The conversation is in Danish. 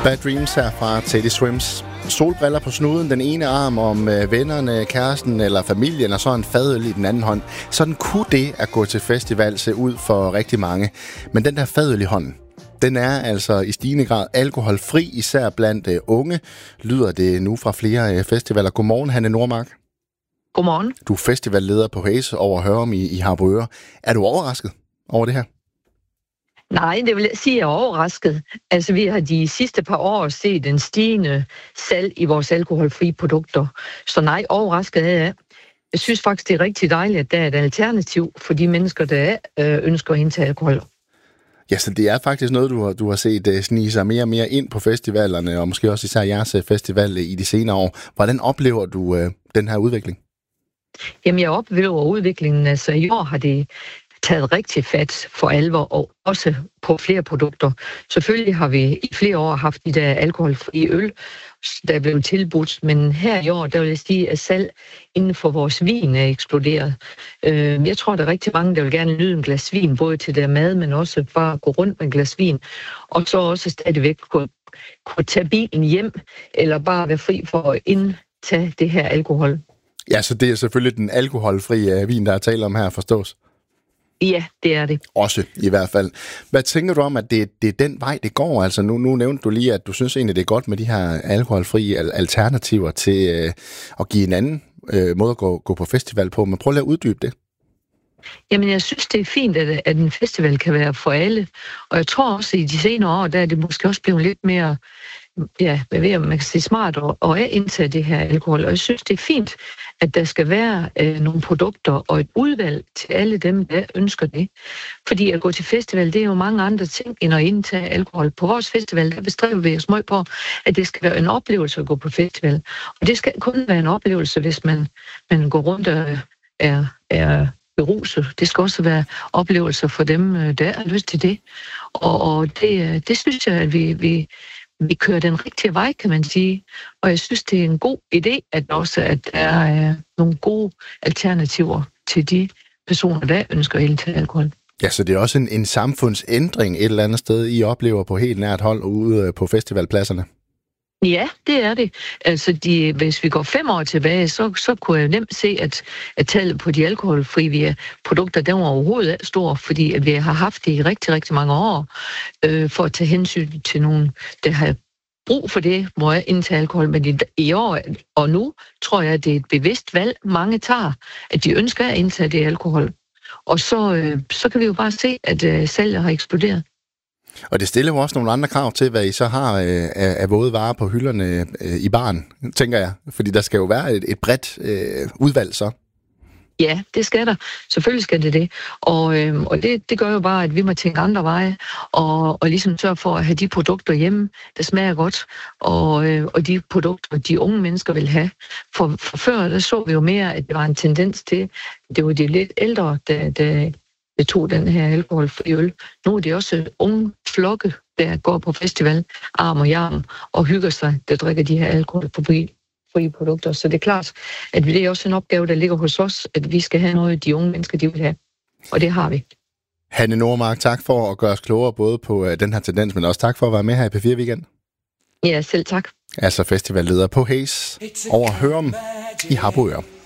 Bad Dreams her fra Teddy Swims. Solbriller på snuden, den ene arm om vennerne, kæresten eller familien, og så en fadøl i den anden hånd. Sådan kunne det at gå til festival se ud for rigtig mange. Men den der fadøl i hånden, den er altså i stigende grad alkoholfri, især blandt unge, lyder det nu fra flere festivaler. Godmorgen, Hanne Nordmark. Godmorgen. Du er festivalleder på Haze over Hørum i Harboøre. Er du overrasket over det her? Nej, det vil jeg sige, jeg er overrasket. Altså, vi har de sidste par år set en stigende salg i vores alkoholfrie produkter. Så nej, overrasket er jeg. Jeg synes faktisk, det er rigtig dejligt, at der er et alternativ for de mennesker, der ønsker at indtage alkohol. Ja, så det er faktisk noget, du har set snige sig mere og mere ind på festivalerne, og måske også især jeres festival i de senere år. Hvordan oplever du den her udvikling? Jamen, jeg oplever udviklingen. Altså, i år har det taget rigtig fat for alvor, og også på flere produkter. Selvfølgelig har vi i flere år haft de der alkoholfrie øl, der er blevet tilbudt, men her i år, der vil jeg sige, at salg inden for vores vin er eksploderet. Jeg tror, der er rigtig mange, der vil gerne nyde en glas vin, både til der mad, men også bare gå rundt med en glas vin, og så også stadigvæk kunne tage bilen hjem, eller bare være fri for at indtage det her alkohol. Ja, så det er selvfølgelig den alkoholfrie vin, der er tale om her, forstås. Ja, det er det. Også, i hvert fald. Hvad tænker du om, at det er den vej, det går? Altså, nu nævnte du lige, at du synes egentlig, det er godt med de her alkoholfrie alternativer til at give en anden måde at gå på festival på. Men prøv lige at uddybe det. Jamen, jeg synes, det er fint, at en festival kan være for alle. Og jeg tror også, i de senere år, der er det måske også blevet lidt mere, man kan sige smart og indtage det her alkohol. Og jeg synes, det er fint, at der skal være nogle produkter og et udvalg til alle dem, der ønsker det. Fordi at gå til festival, det er jo mange andre ting, end at indtage alkohol. På vores festival, der bestræber vi os meget på, at det skal være en oplevelse at gå på festival. Og det skal kun være en oplevelse, hvis man går rundt og er beruset. Det skal også være oplevelser for dem, der har lyst til det. Og det synes jeg, at vi kører den rigtige vej, kan man sige. Og jeg synes, det er en god idé, at der er nogle gode alternativer til de personer, der ønsker at indtage alkohol. Ja, så det er også en samfundsændring et eller andet sted, I oplever på helt nært hold ude på festivalpladserne. Ja, det er det. Altså, hvis vi går 5 år tilbage, så kunne jeg nemt se, at tallet på de alkoholfrie produkter, den var overhovedet stor, fordi at vi har haft det i rigtig, rigtig mange år, for at tage hensyn til nogen, der har brug for det, må jeg indtage alkohol. Men i år og nu, tror jeg, at det er et bevidst valg, mange tager, at de ønsker at indtage det alkohol. Og så kan vi jo bare se, at salget har eksploderet. Og det stiller jo også nogle andre krav til, hvad I så har af våde varer på hylderne i baren, tænker jeg. Fordi der skal jo være et bredt udvalg så. Ja, det skal der. Selvfølgelig skal det. Og det gør jo bare, at vi må tænke andre veje, og ligesom sørge for at have de produkter hjemme, der smager godt, og de produkter, de unge mennesker vil have. For før, der så vi jo mere, at det var en tendens til, det var de lidt ældre, der tog den her alkoholfri øl. Nu er det også unge flokke, der går på festival, arm og arm, og hygger sig, der drikker de her alkoholfrie produkter. Så det er klart, at det er også en opgave, der ligger hos os, at vi skal have noget, de unge mennesker, de vil have. Og det har vi. Hanne Nordmark, tak for at gøre os klogere både på den her tendens, men også tak for at være med her i P4 Weekend. Ja, selv tak. Altså festivalleder på Haze over Hørum i Harboøre.